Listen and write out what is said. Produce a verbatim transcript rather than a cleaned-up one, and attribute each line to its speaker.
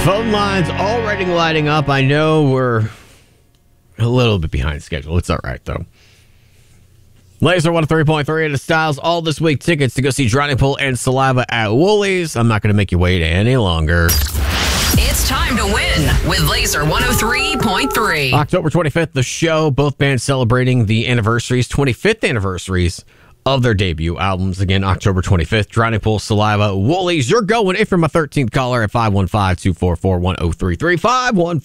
Speaker 1: Phone lines already lighting up. I know we're a little bit behind schedule. It's all right, though. Laser one oh three point three at the Styles all this week. Tickets to go see Drowning Pool and Saliva at Woolies. I'm not going to make you wait any longer.
Speaker 2: It's time to win with Laser one oh three point three.
Speaker 1: October twenty-fifth, the show. Both bands celebrating the anniversaries, twenty-fifth anniversaries of their debut albums. Again, October twenty-fifth, Drowning Pool, Saliva, Woolies. You're going if you're my thirteenth caller at five one five, two four four, one oh three three, five one